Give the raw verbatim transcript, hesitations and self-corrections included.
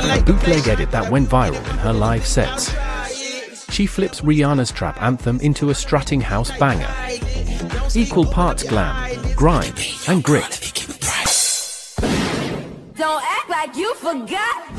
a bootleg edit that went viral in her live sets. She flips Rihanna's trap anthem into a strutting house banger. Equal parts glam, grime, and grit. Don't act like you forgot.